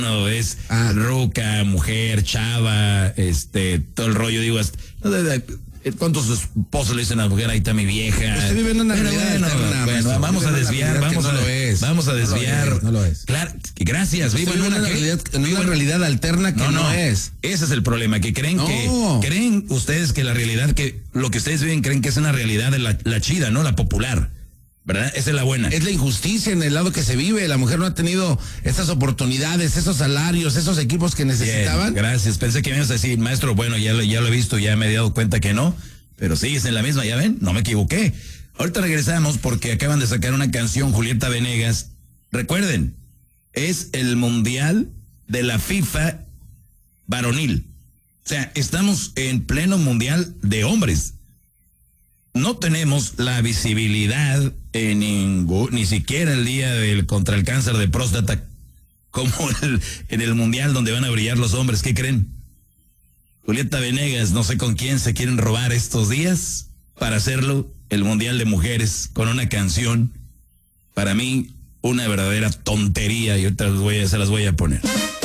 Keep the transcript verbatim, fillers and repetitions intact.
no es ah. ruca, mujer, chava, este, todo el rollo, digo, hasta, ¿cuántos esposos le dicen a la mujer, ahí está mi vieja? Usted vive en una bueno, realidad bueno, alterna, bueno, maestro, vamos a desviar, vamos no a, lo es. vamos a desviar. No lo es, no lo es. Claro, gracias, vivo en una, una realidad, en una realidad alterna que no, no, no es. Ese es el problema, que creen no. que, creen ustedes que la realidad, que lo que ustedes viven creen que es una realidad de la, la chida, ¿no? La popular. ¿Verdad? Esa es la buena. Es la injusticia en el lado que se vive. La mujer no ha tenido esas oportunidades, esos salarios, esos equipos que necesitaban. Bien, gracias. Pensé que me ibas a decir, maestro, bueno, ya lo, ya lo he visto, ya me he dado cuenta que no. Pero sigues en la misma, ya ven, no me equivoqué. Ahorita regresamos porque acaban de sacar una canción, Julieta Venegas. Recuerden, es el mundial de la FIFA varonil. O sea, estamos en pleno mundial de hombres. No tenemos la visibilidad en ningún, ni siquiera el día del contra el cáncer de próstata, como el, en el mundial donde van a brillar los hombres. ¿Qué creen? Julieta Venegas, no sé con quién se quieren robar estos días para hacerlo el mundial de mujeres con una canción, para mí, una verdadera tontería, y ahorita se las voy a poner.